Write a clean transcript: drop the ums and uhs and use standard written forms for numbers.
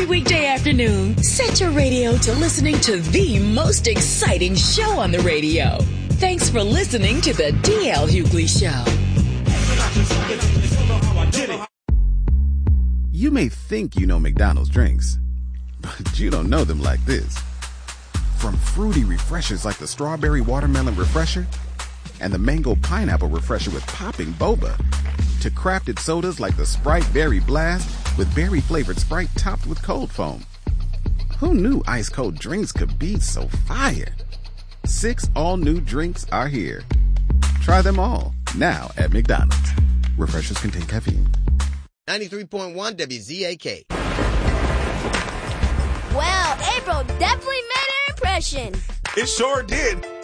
Every weekday afternoon, set your radio to listening to the most exciting show on the radio. Thanks for listening to the DL Hughley Show. You may think you know McDonald's drinks, but you don't know them like this. From fruity refreshers like the Strawberry Watermelon Refresher and the Mango Pineapple Refresher with popping boba, to crafted sodas like the Sprite Berry Blast with berry-flavored Sprite topped with cold foam. Who knew ice-cold drinks could be so fire? 6 all-new drinks are here. Try them all, now at McDonald's. Refreshers contain caffeine. 93.1 WZAK. Well, April definitely made an impression. It sure did.